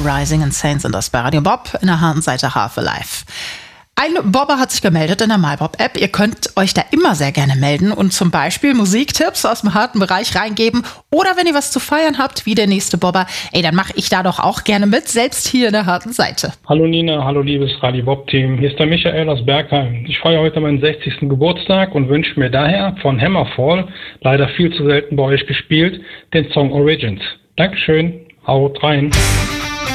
Rising and Saints und das bei Radio Bob in der harten Seite Harfe Live. Ein Bobber hat sich gemeldet in der MyBob-App. Ihr könnt euch da immer sehr gerne melden und zum Beispiel Musiktipps aus dem harten Bereich reingeben. Oder wenn ihr was zu feiern habt, wie der nächste Bobber, dann mache ich da doch auch gerne mit, selbst hier in der harten Seite. Hallo Nina, hallo liebes Radio Bob-Team. Hier ist der Michael aus Bergheim. Ich feiere heute meinen 60. Geburtstag und wünsche mir daher von Hammerfall, leider viel zu selten bei euch gespielt, den Song Origins. Dankeschön, haut rein.